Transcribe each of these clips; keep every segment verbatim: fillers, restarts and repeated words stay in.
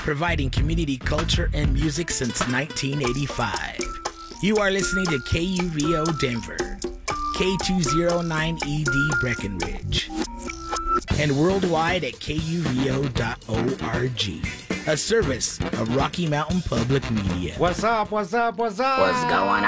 providing community culture and music since nineteen eighty-five. You are listening to K U V O Denver, K two oh nine E D Breckenridge, and worldwide at K U V O dot org, a service of Rocky Mountain Public Media. What's up, what's up, what's up? What's going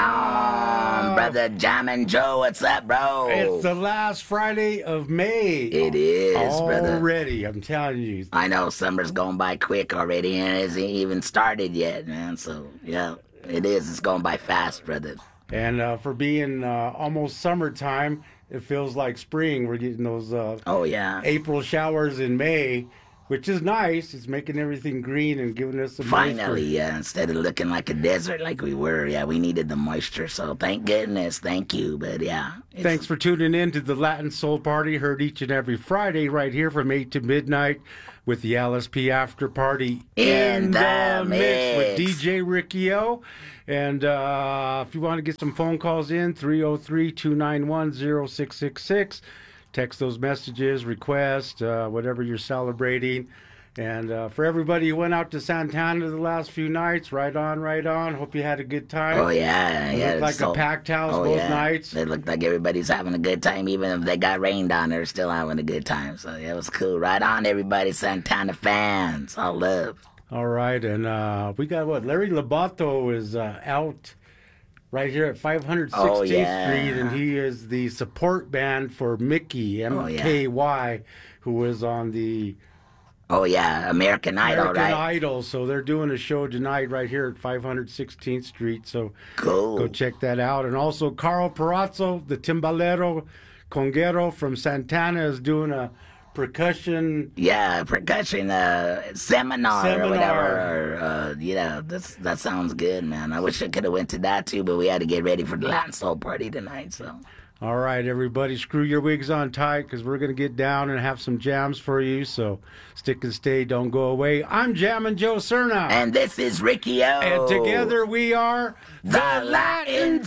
on, brother Jammin' Joe? What's up, bro? It's the last Friday of May. It is, brother. Already, I'm telling you. I know, summer's going by quick already, and it hasn't even started yet, man. So, yeah, it is. It's going by fast, brother. And uh, for being uh, almost summertime, it feels like spring. We're getting those uh, oh yeah April showers in May, which is nice. It's making everything green and giving us some finally, moisture. Yeah, instead of looking like a desert like we were, yeah, we needed the moisture. So thank goodness, thank you. But yeah, it's... Thanks for tuning in to the Latin Soul Party, heard each and every Friday right here from eight to midnight with the L S P After Party in, in the, the mix. mix with D J Ricky O. And uh, if you want to get some phone calls in, three oh three, two nine one, oh six six six. Text those messages, request, uh, whatever you're celebrating. And uh, for everybody who went out to Santana the last few nights, right on, right on. Hope you had a good time. Oh, yeah. It yeah looked like so, a packed house oh, both yeah. nights. It looked like everybody's having a good time. Even if they got rained on, they're still having a good time. So yeah, it was cool. Right on, everybody. Santana fans. All love. All right. And uh, we got what? Larry Labato is uh, out right here at five hundred sixteenth oh, yeah. Street, and he is the support band for Mickey, M K Y, oh, yeah. who is on the... Oh, yeah, American Idol, American right? American Idol, so they're doing a show tonight right here at five hundred sixteenth Street, so cool. Go check that out. And also Carl Perazzo, the timbalero conguero from Santana, is doing a percussion... Yeah, percussion uh, seminar, seminar or whatever. Or, uh, you know, that's, that sounds good, man. I wish I could have went to that, too, but we had to get ready for the Latin Soul Party tonight, so... All right, everybody, screw your wigs on tight because we're going to get down and have some jams for you. So stick and stay, don't go away. I'm Jammin' Joe Cerna. And this is Ricky O. And together we are the, the Latin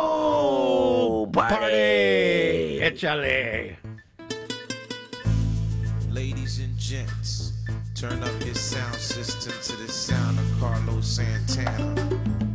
Soul Party. Party. Échale. Ladies and gents, turn up your sound system to the sound of Carlos Santana.